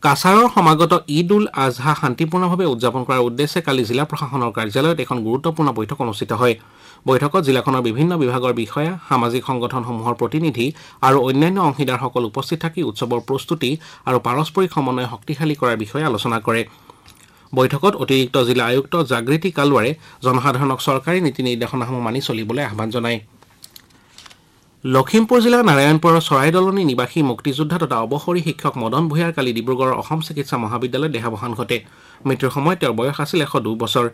কাছাৰৰ সমাগত ঈদ উল আজহা শান্তিপূৰ্ণভাৱে উদযাপন কৰাৰ উদ্দেশ্যে কালি জিলা প্ৰশাসনৰ কাৰ্যালয়ত এখন গুৰুত্বপূৰ্ণ বৈঠক অনুষ্ঠিত হয়। বৈঠকত জিলাখনৰ বিভিন্ন বিভাগৰ বিষয়া, সামাজিক সংগঠনসমূহৰ প্ৰতিনিধি আৰু অন্যান্য অংশীদাৰসকল উপস্থিত থাকি উৎসৱৰ প্ৰস্তুতি আৰু পাৰস্পৰিক সমন্বয় শক্তিশালী কৰাৰ বিষয়ে আলোচনা কৰে। বৈঠকত অতিৰিক্ত জিলা আয়ুক্ত জাগৃতি কালৱাৰে জনসাধাৰণক চৰকাৰী নীতি নিৰ্দেশনাসমূহ মানি চলিবলৈ আহ্বান জনায়। লখিমপুৰ জিলাৰ নাৰায়ণপুৰৰ চৰাইদলনি নিবাসী মুক্তিযোদ্ধা তথা অৱসৰী শিক্ষক মদন ভূঞাৰ কালি ডিব্ৰুগড়ৰ অসম চিকিৎসা মহাবিদ্যালয়ত দেহাৱসান ঘটে। মৃত্যুৰ সময়ত তেওঁৰ বয়স আছিল 102 বছৰ।